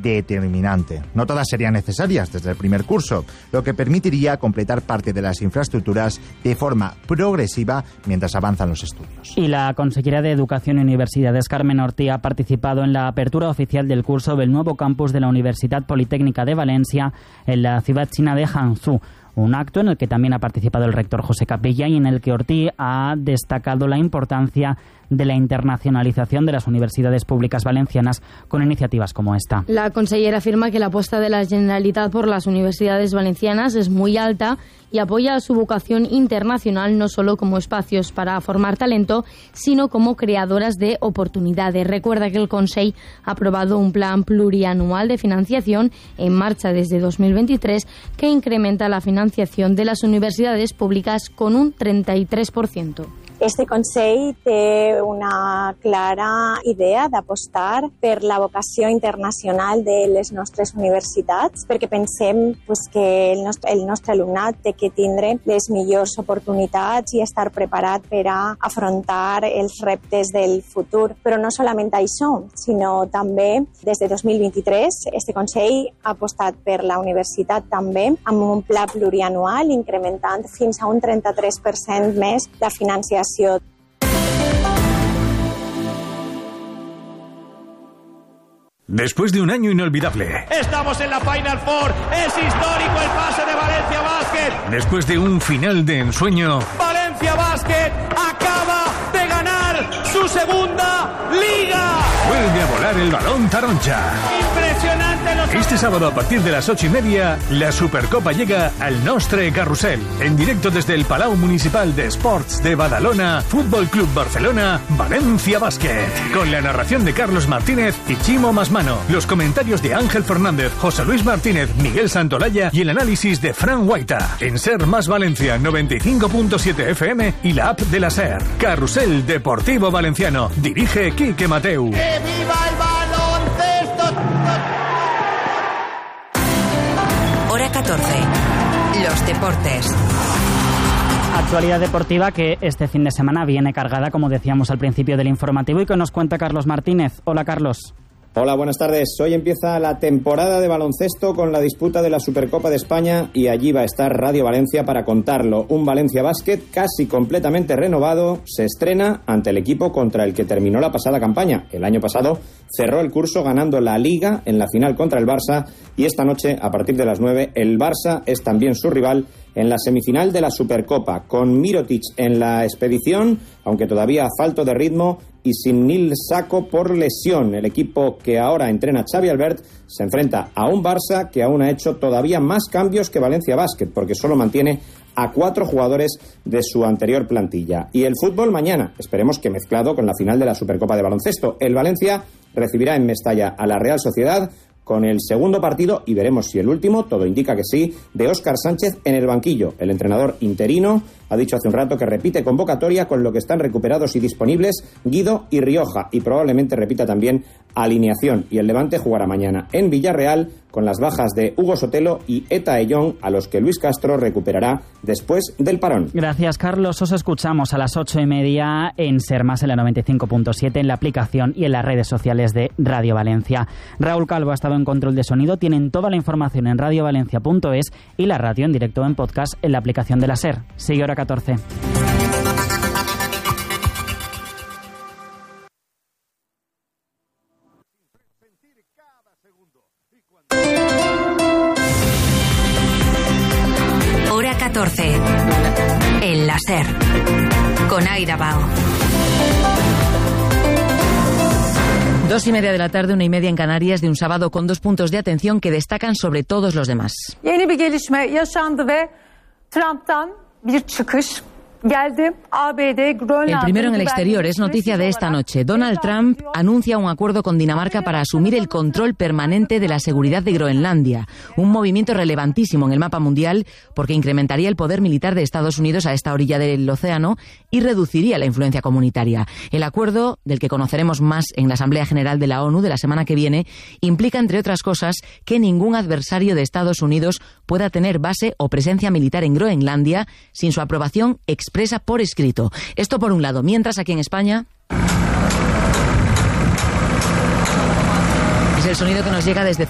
determinante. No todas serían necesarias desde el primer curso, lo que permitiría completar parte de las infraestructuras de forma progresiva mientras avanzan los estudios. Y la consellera de Educación y Universidades, Carmen Ortí, ha participado en la apertura oficial del curso del nuevo campus de la Universidad Politécnica de Valencia en la ciudad china de Hangzhou. Un acto en el que también ha participado el rector José Capella y en el que Ortí ha destacado la importancia de la internacionalización de las universidades públicas valencianas con iniciativas como esta. La consellera afirma que la apuesta de la Generalitat por las universidades valencianas es muy alta y apoya su vocación internacional no solo como espacios para formar talento, sino como creadoras de oportunidades. Recuerda que el Consell ha aprobado un plan plurianual de financiación en marcha desde 2023 que incrementa la financiación de las universidades públicas con un 33%. Este Consell té una clara idea d'apostar per la vocació internacional de les nostres universitats, perquè pensem que el nostre alumnat té que tindre les millors oportunitats i estar preparat per a afrontar els reptes del futur. Però no solament això, sinó també des de 2023 este Consell ha apostat per la universitat també amb un pla plurianual incrementant fins a un 33% més la financiació. Después de un año inolvidable. Estamos en la Final Four. Es histórico el pase de Valencia Basket. Después de un final de ensueño. Valencia Basket acaba de ganar su segunda liga. Vuelve a volar el balón taroncha. Impresionante. Este sábado a partir de las 8:30, la Supercopa llega al Nostre Carrusel. En directo desde el Palau Municipal de Esports de Badalona, Fútbol Club Barcelona, Valencia Basket. Con la narración de Carlos Martínez y Chimo Masmano. Los comentarios de Ángel Fernández, José Luis Martínez, Miguel Santolaya y el análisis de Fran Guaita. En Ser Más Valencia 95.7 FM y la app de la Ser. Carrusel Deportivo Valenciano. Dirige Quique Mateu. ¡Que viva el baloncesto! Hora 14. Los deportes. Actualidad deportiva que este fin de semana viene cargada, como decíamos al principio del informativo, y que nos cuenta Carlos Martínez. Hola, Carlos. Hola, buenas tardes. Hoy empieza la temporada de baloncesto con la disputa de la Supercopa de España y allí va a estar Radio Valencia para contarlo. Un Valencia Basket casi completamente renovado se estrena ante el equipo contra el que terminó la pasada campaña. El año pasado cerró el curso ganando la Liga en la final contra el Barça y esta noche, a partir de las 9, el Barça es también su rival en la semifinal de la Supercopa, con Mirotic en la expedición, aunque todavía falto de ritmo y sin Nil Sacco por lesión. El equipo que ahora entrena Xavi Albert se enfrenta a un Barça que aún ha hecho todavía más cambios que Valencia Basket, porque solo mantiene a 4 jugadores de su anterior plantilla. Y el fútbol mañana, esperemos que mezclado con la final de la Supercopa de baloncesto. El Valencia recibirá en Mestalla a la Real Sociedad con el segundo partido, y veremos si el último, todo indica que sí, de Óscar Sánchez en el banquillo. El entrenador interino ha dicho hace un rato que repite convocatoria, con lo que están recuperados y disponibles Guido y Rioja, y probablemente repita también alineación. Y el Levante jugará mañana en Villarreal con las bajas de Hugo Sotelo y Eta Ellón, a los que Luis Castro recuperará después del parón. Gracias, Carlos. Os escuchamos a las 8:30 en Ser Más, en la 95.7, en la aplicación y en las redes sociales de Radio Valencia. Raúl Calvo ha estado en control de sonido. Tienen toda la información en radiovalencia.es y la radio en directo en podcast en la aplicación de la Ser. Sigue Hora 14. Hora 14. En la Ser. Con Aira Bao. 2:30 de la tarde, 1:30 en Canarias, de un sábado con 2 puntos de atención que destacan sobre todos los demás. Yeni bir gelişme yaşandı ve Trump'tan bir çıkış geldi. ABD, Groenlandia. El primero en el exterior es noticia de esta noche. Donald Trump anuncia un acuerdo con Dinamarca para asumir el control permanente de la seguridad de Groenlandia. Un movimiento relevantísimo en el mapa mundial porque incrementaría el poder militar de Estados Unidos a esta orilla del océano y reduciría la influencia comunitaria. El acuerdo, del que conoceremos más en la Asamblea General de la ONU de la semana que viene, implica, entre otras cosas, que ningún adversario de Estados Unidos pueda tener base o presencia militar en Groenlandia sin su aprobación expresa por escrito. Esto por un lado. Mientras, aquí en España, es el sonido que nos llega desde